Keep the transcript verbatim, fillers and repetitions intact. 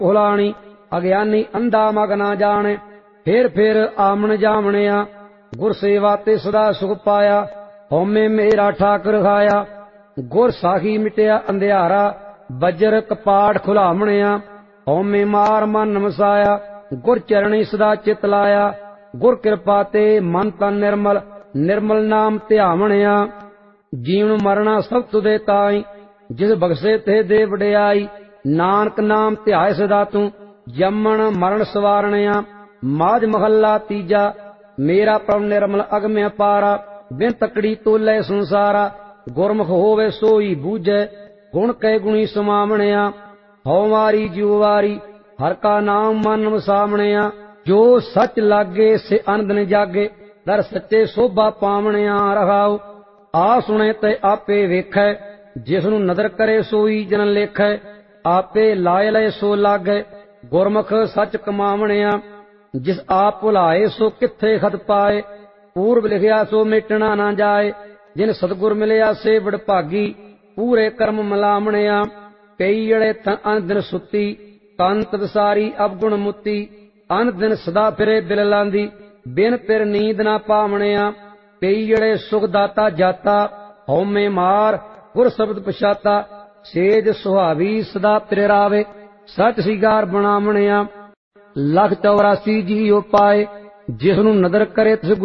ਭੁਲਾਣੀ, ਅਗਿਆਨੀ ਅੰਧਾ ਮਗ ਨਾ ਜਾਣੇ। ਫੇਰ ਫੇਰ ਆਮਣ ਜਾਮਣਿਆ, ਗੁਰ ਸੇਵਾ ਤੇ ਸਦਾ ਸੁਖ ਪਾਇਆ। ਹਉਮੈ ਮੇਰਾ ਠਾਕੁਰ ਖਾਇਆ, ਗੁਰ ਸਾਖੀ ਮਿਟਿਆ ਅੰਧਿਆਰਾ। ਬੱਜਰ ਕਪਾਟ ਖੁਲਾਮਣਿਆ, ਹਉਮੈ ਮਾਰ ਮਨ ਵਸਾਇਆ। ਗੁਰ ਚਰਣੀ ਸਦਾ ਚਿਤ ਲਾਇਆ, ਗੁਰ ਕਿਰਪਾ ਤੇ ਮਨ ਤਨ ਨਿਰਮਲ। ਨਿਰਮਲ ਨਾਮ ਧਿਆਵਣਿਆ, ਜੀਵਨ ਮਰਣਾ ਸਭ ਤੁਦੇ ਤਾਈ। ਜਿਸ ਬਖਸ਼ੇ ਤੇ ਦੇ ਵਡਿਆਈ, ਨਾਨਕ ਨਾਮ ਧਿਆਏ ਸਦਾ ਤੂੰ। ਜੰਮਣ ਮਰਨ ਸਵਾਰਣਿਆ, ਮਾਝ ਮਹੱਲਾ ਤੀਜਾ। ਮੇਰਾ ਪ੍ਰਭ ਨਿਰਮਲ ਅਗਮਿ ਅਪਾਰਾ, ਬਿਨ ਤਕੜੀ ਤੋਲੇ ਸੰਸਾਰਾ। ਗੁਰਮੁਖ ਹੋਵੇ ਸੋਈ ਬੂਝੈ, ਗੁਣ ਕੈ ਗੁਣੀ ਸਮਾਵਣਿਆ। ਹਉ ਵਾਰੀ ਜਿਉ ਵਾਰੀ, ਹਰ ਕਾ ਨਾਮ ਮਨ ਵਸਾਵਣਿਆ। ਜੋ ਸੱਚ ਲਾਗੇ ਸੇ ਅਨੰਦਨ ਜਾਗੇ, ਦਰ ਸੱਚੇ ਸੋਭਾ ਪਾਵਣਿਆ। ਰਹਾਉ ਆ ਸੁਣੇ ਤੇ ਆਪੇ ਵੇਖੈ, ਜਿਸ ਨੂੰ ਨਦਰ ਕਰੇ ਸੋਈ ਜਨ ਲੇਖੈ। ਆਪੇ ਲਾਇ ਲਏ ਸੋ ਲਾਗੈ, ਗੁਰਮੁਖ ਸੱਚ ਕਮਾਵਣਿਆ। ਜਿਸ ਆਪ ਭੁਲਾਏ ਸੋ ਕਿੱਥੇ ਖਤ ਪਾਏ, ਪੂਰਬ ਲਿਖਿਆ ਸੋ ਮਿਟਣਾ ਨਾ ਜਾਏ। ਜਿਨ ਸਤਿਗੁਰ ਮਿਲਿਆ ਸੇ ਵਡਭਾਗੀ, ਪੂਰੇ ਕਰਮ ਮਲਾਵਣਿਆ। ਕਈ ਜੜੇ ਅਨ ਦਿਨ ਸੁੱਤੀ, ਕੰਤ ਵਿਸਾਰੀ ਅਵਗੁਣ ਮੁੱਤੀ। ਅਨ ਦਿਨ ਸਦਾ ਫਿਰੇ ਬਿਲ ਲਾਂਦੀ, ਬਿਨ ਪਿਰ ਨੀਂਦ ਨਾ ਪਾਵਣਿਆ। ਕਈ ਜੜੇ ਸੁਖ ਦਾਤਾ ਜਾਤਾ, ਹਉਮੈ ਮਾਰ ਗੁਰ ਸ਼ਬਦ ਪਛਾਤਾ। ਸੇਜ ਸੁਹਾਵੀ ਸਦਾ ਤੇਰੇ ਰਾਵੇ, ਸੱਚ ਸਿਗਾਰ ਬਣਾਵਣਿਆ। ਲੱਖ ਚੌਰਾਸੀ ਜੀਉ ਪਾਏ, ਜਿਸ ਨੂੰ ਨਦਰ ਕਰੇ ਤਿਸ